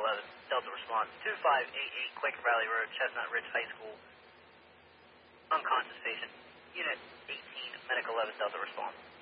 11, Delta response. 2588 Quaker Valley Road, Chestnut Ridge High School. Unconscious patient. Unit 18, Medical 11, Delta response.